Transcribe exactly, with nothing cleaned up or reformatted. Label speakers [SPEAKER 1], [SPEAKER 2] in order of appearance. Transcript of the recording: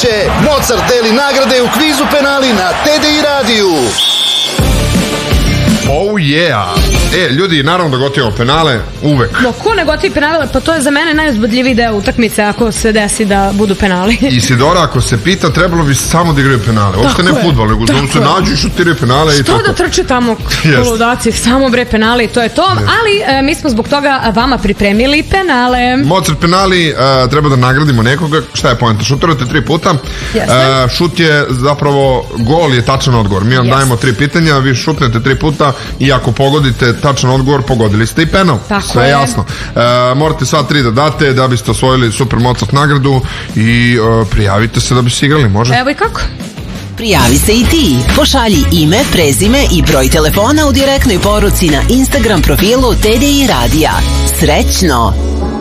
[SPEAKER 1] uveče Mozart deli nagrade u kvizu penali na T D I radiju.
[SPEAKER 2] Oh yeah! E, ljudi, naravno da gotivamo penale, uvek.
[SPEAKER 3] No, ko ne gotivi penale, pa to je za mene najuzbudljiviji deo utakmice ako se desi da budu penali.
[SPEAKER 2] Isidora, ako se pita, trebalo bi samo da igraju penale. Uopšte ne fudbal, nego da se nađu i šutiraju penale i
[SPEAKER 3] što
[SPEAKER 2] tako.
[SPEAKER 3] Da trče tamo koludaci, samo bre penali i to je to. Yes. Ali e, mi smo zbog toga vama pripremili penale.
[SPEAKER 2] Mozart penali, e, treba da nagradimo nekoga. Šta je poenta? Šutirate tri puta. Yes. E, šut je zapravo, gol je tačan odgovor. Mi vam yes. dajemo tri pitanja, vi šutnete tri puta i ako pogodite tačan odgovor, pogodili ste i penal.
[SPEAKER 3] Tako
[SPEAKER 2] sve je jasno. E, morate sva tri da date da biste osvojili Super Mozart nagradu i e, prijavite se da bi se igrali, može?
[SPEAKER 3] Evo i kako?
[SPEAKER 4] Prijavi se i ti. Pošalji ime, prezime i broj telefona u direktnoj poruci na Instagram profilu T D I radija. Srećno!